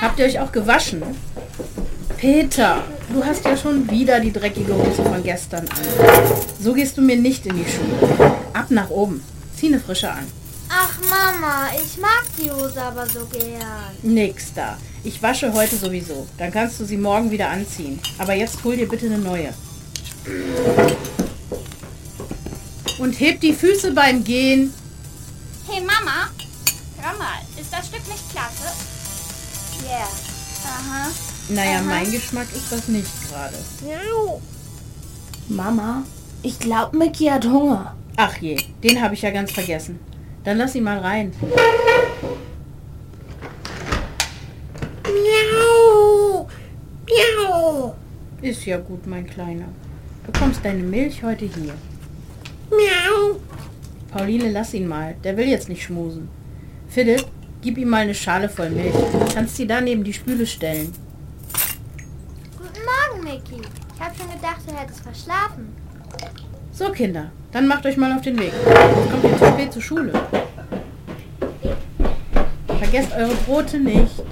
Habt ihr euch auch gewaschen? Peter, du hast ja schon wieder die dreckige Hose von gestern an. So gehst du mir nicht in die Schuhe. Ab nach oben. Zieh eine frische an. Ach Mama, ich mag die Hose aber so gern. Nix da. Ich wasche heute sowieso. Dann kannst du sie morgen wieder anziehen. Aber jetzt hol dir bitte eine neue. Und heb die Füße beim Gehen. Hey Mama, hör mal, ist das Stück nicht klasse? Yeah. Aha. Naja, Aha. mein Geschmack ist das nicht gerade. Mama, ich glaube, Micky hat Hunger. Ach je, den habe ich ja ganz vergessen. Dann lass ihn mal rein. Miau, miau, Ist ja gut, mein Kleiner. Du bekommst deine Milch heute hier. miau. Pauline, lass ihn mal. Der will jetzt nicht schmusen. Philipp, gib ihm mal eine Schale voll Milch. Kannst sie da neben die Spüle stellen. Guten Morgen, Micky. Ich habe schon gedacht, du hättest verschlafen. So, Kinder, dann macht euch mal auf den Weg. Jetzt kommt ihr zu spät zur Schule. Vergesst eure Brote nicht.